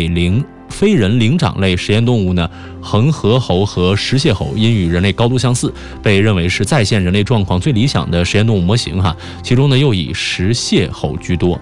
非人灵长类实验动物呢，恒河猴和石蟹猴因与人类高度相似，被认为是再现人类状况最理想的实验动物模型哈。其中呢，又以石蟹猴居多。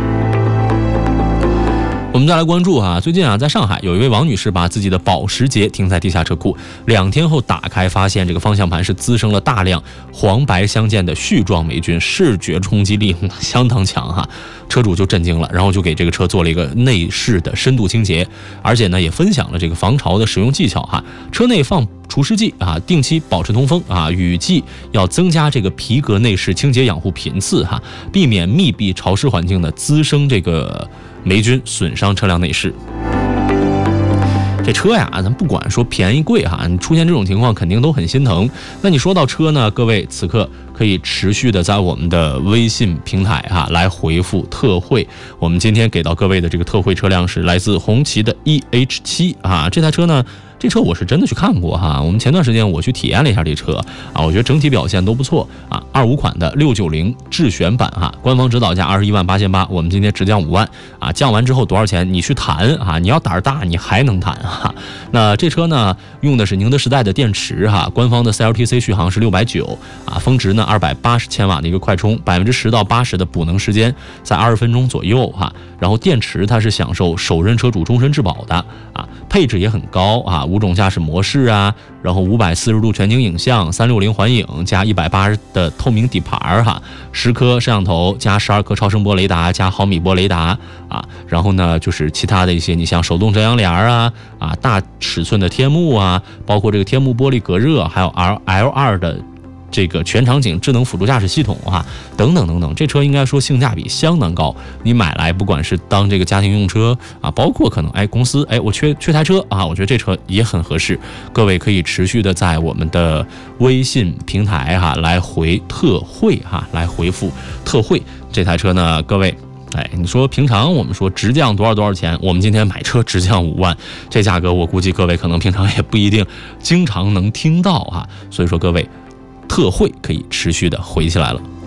我们再来关注最近在上海有一位王女士把自己的保时捷停在地下车库，2天后打开，发现这个方向盘是滋生了大量黄白相间的絮状霉菌，视觉冲击力相当强哈。车主就震惊了，然后就给这个车做了一个内饰的深度清洁，而且呢也分享了这个防潮的使用技巧哈。车内放除湿剂定期保持通风雨季要增加这个皮革内饰清洁养护频次避免密闭潮湿环境的滋生这个霉菌，损伤车辆内饰。这车呀，咱不管说便宜贵你出现这种情况肯定都很心疼。那你说到车呢，各位此刻可以持续的在我们的微信平台来回复特惠。我们今天给到各位的这个特惠车辆是来自红旗的 EH7这台车呢。这车我是真的去看过我们前段时间我去体验了一下这车我觉得整体表现都不错25款的690智选版官方指导价218800，我们今天直降5万降完之后多少钱你去谈你要胆儿大你还能谈那这车呢用的是宁德时代的电池官方的 CLTC 续航是690峰值呢280千瓦的一个快充，10%到80%的补能时间在20分钟左右然后电池它是享受首任车主终身质保的配置也很高5种驾驶模式然后540度全景影像，360环影加180的透明底盘10颗摄像头加12颗超声波雷达加毫米波雷达然后呢就是其他的一些，你像手动遮阳帘大尺寸的天幕包括这个天幕玻璃隔热，还有 L2 的这个全场景智能辅助驾驶系统等等等等，这车应该说性价比相当高。你买来不管是当这个家庭用车包括可能公司我缺台车我觉得这车也很合适。各位可以持续的在我们的微信平台来回特惠来回复特惠。这台车呢，各位你说平常我们说直降多少钱，我们今天买车直降5万，这价格我估计各位可能平常也不一定经常能听到所以说各位特惠可以持续的回起来了。